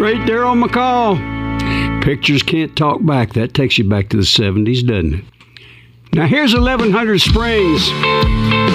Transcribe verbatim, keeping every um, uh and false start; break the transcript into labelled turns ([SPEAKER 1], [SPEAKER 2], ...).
[SPEAKER 1] Great Daryl McCall. Pictures can't talk back. That takes you back to the seventies, doesn't it? Now here's eleven hundred Springs.